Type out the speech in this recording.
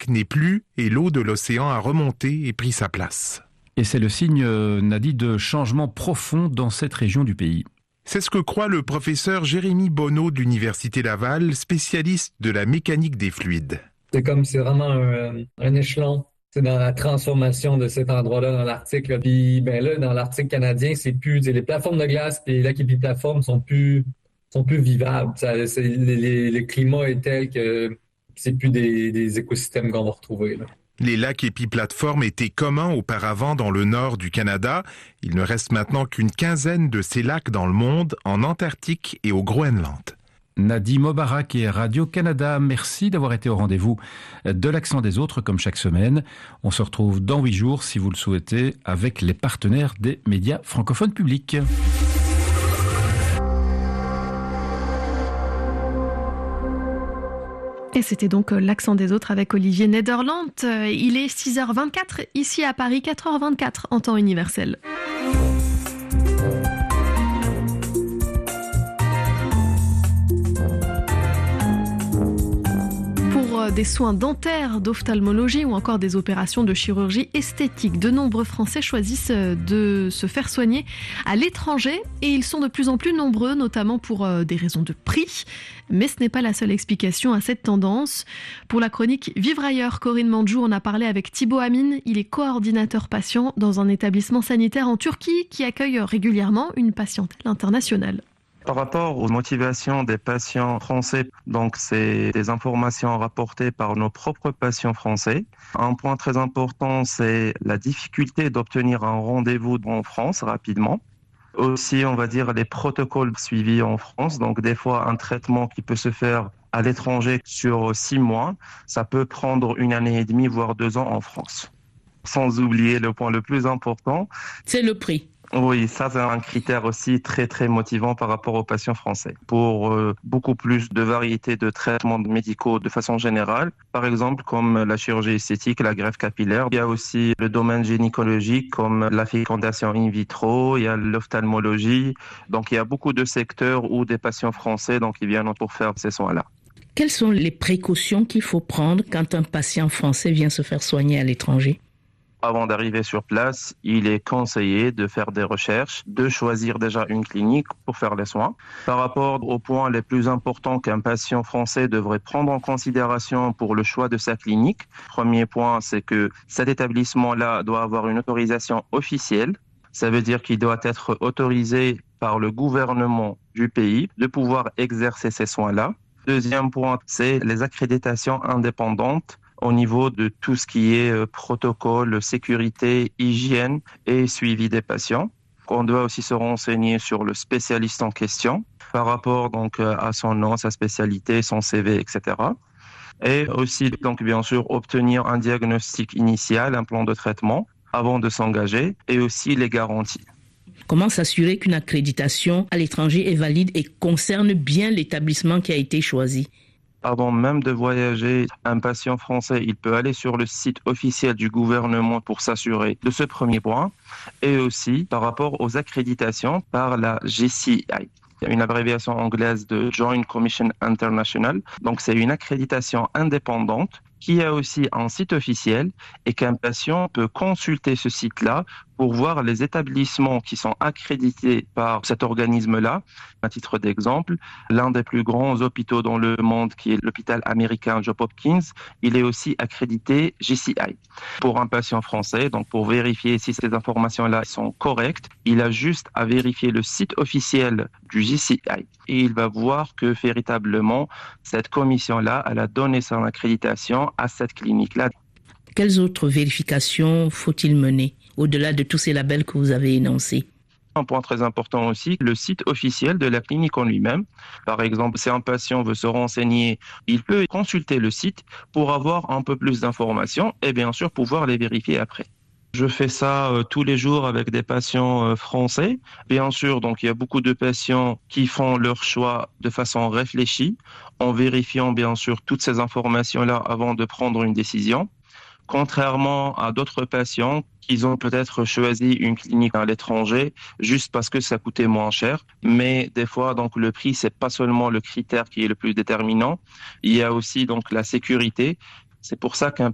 lac n'est plus et l'eau de l'océan a remonté et pris sa place. Et c'est le signe, Nadi, de changement profond dans cette région du pays. C'est ce que croit le professeur Jérémy Bonneau de l'Université Laval, spécialiste de la mécanique des fluides. C'est vraiment un échelon. C'est dans la transformation de cet endroit-là dans l'Arctique. Là. Puis là, dans l'Arctique canadien, c'est plus les plateformes de glace et les lacs épiplateformes sont plus vivables. Le climat est tel que c'est plus des écosystèmes qu'on va retrouver. Là. Les lacs épiplateformes étaient communs auparavant dans le nord du Canada. Il ne reste maintenant qu'une quinzaine de ces lacs dans le monde, en Antarctique et au Groenland. Nadi Mobarak et Radio-Canada, merci d'avoir été au rendez-vous de l'Accent des autres comme chaque semaine. On se retrouve dans 8 jours, si vous le souhaitez, avec les partenaires des médias francophones publics. Et c'était donc l'Accent des autres avec Olivier Nederland. Il est 6h24 ici à Paris, 4h24 en temps universel. Des soins dentaires, d'ophtalmologie ou encore des opérations de chirurgie esthétique. De nombreux Français choisissent de se faire soigner à l'étranger et ils sont de plus en plus nombreux, notamment pour des raisons de prix. Mais ce n'est pas la seule explication à cette tendance. Pour la chronique Vivre ailleurs, Corinne Mandjou en a parlé avec Thibaut Amin. Il est coordinateur patient dans un établissement sanitaire en Turquie qui accueille régulièrement une patientèle internationale. Par rapport aux motivations des patients français, donc c'est des informations rapportées par nos propres patients français. Un point très important, c'est la difficulté d'obtenir un rendez-vous en France rapidement. Aussi, on va dire les protocoles suivis en France. Donc des fois, un traitement qui peut se faire à l'étranger sur 6 mois, ça peut prendre 1 année et demie, voire 2 ans en France. Sans oublier le point le plus important. C'est le prix. Oui, ça c'est un critère aussi très très motivant par rapport aux patients français. Pour beaucoup plus de variétés de traitements médicaux de façon générale, par exemple comme la chirurgie esthétique, la greffe capillaire. Il y a aussi le domaine gynécologique comme la fécondation in vitro, il y a l'ophtalmologie. Donc il y a beaucoup de secteurs où des patients français ils viennent pour faire ces soins-là. Quelles sont les précautions qu'il faut prendre quand un patient français vient se faire soigner à l'étranger ? Avant d'arriver sur place, il est conseillé de faire des recherches, de choisir déjà une clinique pour faire les soins. Par rapport aux points les plus importants qu'un patient français devrait prendre en considération pour le choix de sa clinique, premier point, c'est que cet établissement-là doit avoir une autorisation officielle. Ça veut dire qu'il doit être autorisé par le gouvernement du pays de pouvoir exercer ces soins-là. Deuxième point, c'est les accréditations indépendantes au niveau de tout ce qui est protocole, sécurité, hygiène et suivi des patients. On doit aussi se renseigner sur le spécialiste en question par rapport à son nom, sa spécialité, son CV, etc. Et aussi bien sûr obtenir un diagnostic initial, un plan de traitement avant de s'engager et aussi les garanties. Comment s'assurer qu'une accréditation à l'étranger est valide et concerne bien l'établissement qui a été choisi ? Avant même de voyager, un patient français, il peut aller sur le site officiel du gouvernement pour s'assurer de ce premier point et aussi par rapport aux accréditations par la JCI. Il y a une abréviation anglaise de Joint Commission International. Donc c'est une accréditation indépendante qui a aussi un site officiel et qu'un patient peut consulter ce site-là pour voir les établissements qui sont accrédités par cet organisme-là. À titre d'exemple, l'un des plus grands hôpitaux dans le monde, qui est l'hôpital américain Johns Hopkins, il est aussi accrédité JCI. Pour un patient français, donc pour vérifier si ces informations-là sont correctes, il a juste à vérifier le site officiel du JCI et il va voir que véritablement cette commission-là, elle a donné son accréditation à cette clinique-là. Quelles autres vérifications faut-il mener au-delà de tous ces labels que vous avez énoncés ? Un point très important aussi, le site officiel de la clinique en lui-même. Par exemple, si un patient veut se renseigner, il peut consulter le site pour avoir un peu plus d'informations et bien sûr pouvoir les vérifier après. Je fais ça tous les jours avec des patients français. Bien sûr, donc il y a beaucoup de patients qui font leur choix de façon réfléchie, en vérifiant bien sûr toutes ces informations-là avant de prendre une décision. Contrairement à d'autres patients qui ont peut-être choisi une clinique à l'étranger juste parce que ça coûtait moins cher. Mais des fois, donc le prix, c'est pas seulement le critère qui est le plus déterminant. Il y a aussi donc la sécurité. C'est pour ça qu'un